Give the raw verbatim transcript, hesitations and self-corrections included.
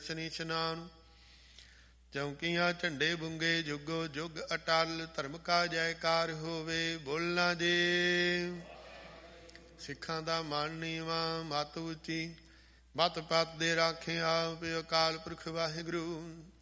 ਸ਼ਨੀ ਇਸ਼ਨਾਨ। ਚੌਂਕੀਆਂ ਝੰਡੇ ਬੁੰਗੇ ਜੁਗੋ ਜੁਗ ਅਟਲ, ਧਰਮ ਕਾ ਜੈਕਾਰ ਹੋਵੇ ਬੋਲਣਾ ਜੇ। ਸਿੱਖਾਂ ਦਾ ਮਨ ਨੀਵਾਂ ਮੱਤ ਉੱਚੀ, ਮੱਤ ਪੱਤ ਦੇ ਰਾਖੇ ਆਪ ਅਕਾਲ ਪੁਰਖ ਵਾਹਿਗੁਰੂ।